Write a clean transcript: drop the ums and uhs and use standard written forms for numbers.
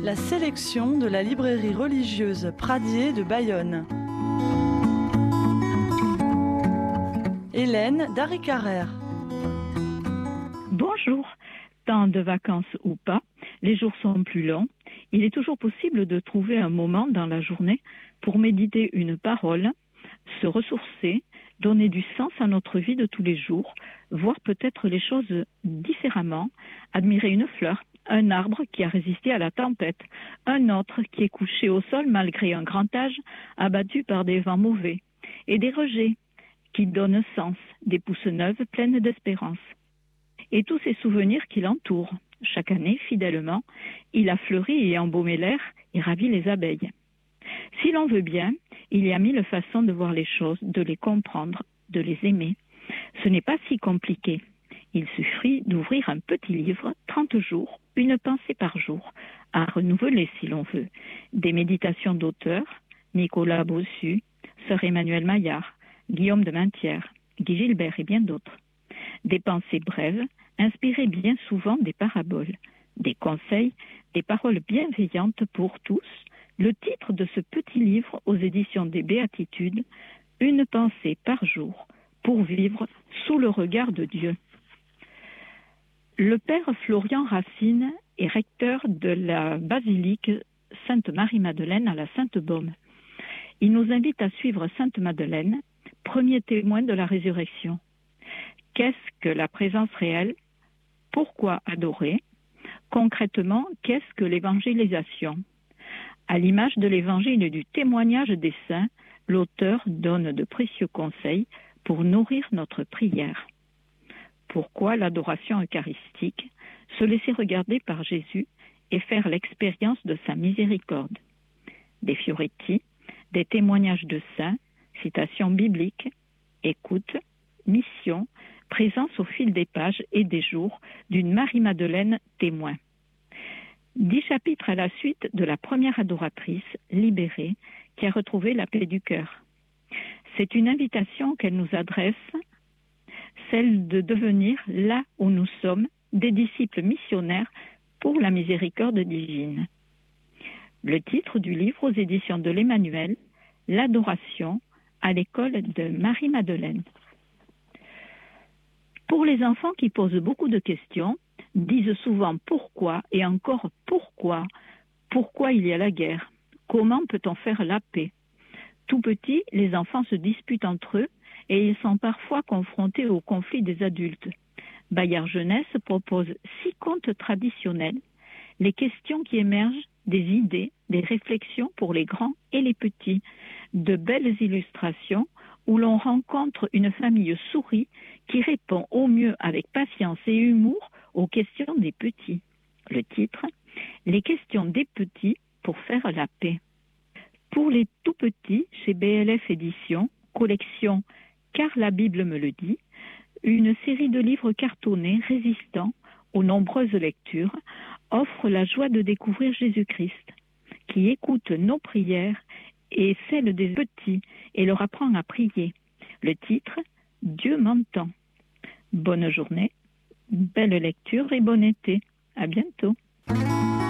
La sélection de la librairie religieuse Pradier de Bayonne. Hélène Darry-Carrère. Bonjour. Temps de vacances ou pas, les jours sont plus longs. Il est toujours possible de trouver un moment dans la journée pour méditer une parole, se ressourcer, donner du sens à notre vie de tous les jours, voir peut-être les choses différemment, admirer une fleur, un arbre qui a résisté à la tempête, un autre qui est couché au sol malgré un grand âge, abattu par des vents mauvais, et des rejets qui donnent sens, des pousses neuves pleines d'espérance. Et tous ces souvenirs qui l'entourent. Chaque année, fidèlement, il a fleuri et embaumé l'air et ravi les abeilles. Si l'on veut bien, il y a mille façons de voir les choses, de les comprendre, de les aimer. Ce n'est pas si compliqué. Il suffit d'ouvrir un petit livre, 30 jours, une pensée par jour, à renouveler si l'on veut. Des méditations d'auteurs, Nicolas Bossu, Sœur Emmanuelle Maillard, Guillaume de Maintière, Guy Gilbert et bien d'autres. Des pensées brèves, inspirées bien souvent des paraboles, des conseils, des paroles bienveillantes pour tous. Le titre de ce petit livre aux éditions des Béatitudes, Une pensée par jour pour vivre sous le regard de Dieu. Le père Florian Racine est recteur de la basilique Sainte-Marie-Madeleine à la Sainte-Baume. Il nous invite à suivre Sainte Madeleine, premier témoin de la résurrection. Qu'est-ce que la présence réelle? Pourquoi adorer? Concrètement, qu'est-ce que l'évangélisation? À l'image de l'évangile et du témoignage des saints, l'auteur donne de précieux conseils pour nourrir notre prière. Pourquoi l'adoration eucharistique? Se laisser regarder par Jésus et faire l'expérience de sa miséricorde. Des Fioretti, des témoignages de saints, citations bibliques, écoute, mission, présence au fil des pages et des jours d'une Marie-Madeleine témoin. 10 chapitres à la suite de la première adoratrice libérée qui a retrouvé la paix du cœur. C'est une invitation qu'elle nous adresse, celle de devenir, là où nous sommes, des disciples missionnaires pour la miséricorde divine. Le titre du livre aux éditions de l'Emmanuel, L'adoration à l'école de Marie-Madeleine. Pour les enfants qui posent beaucoup de questions, disent souvent pourquoi et encore pourquoi il y a la guerre, comment peut-on faire la paix. Tout petit, les enfants se disputent entre eux et ils sont parfois confrontés aux conflits des adultes. Bayard Jeunesse propose 6 contes traditionnels, les questions qui émergent, des idées, des réflexions pour les grands et les petits, de belles illustrations où l'on rencontre une famille souris qui répond au mieux avec patience et humour aux questions des petits. Le titre, Les questions des petits pour faire la paix. Pour les tout petits, chez BLF Éditions, collection Car la Bible me le dit, une série de livres cartonnés résistants aux nombreuses lectures offre la joie de découvrir Jésus-Christ, qui écoute nos prières et celles des petits et leur apprend à prier. Le titre, Dieu m'entend. Bonne journée, belle lecture et bon été. À bientôt.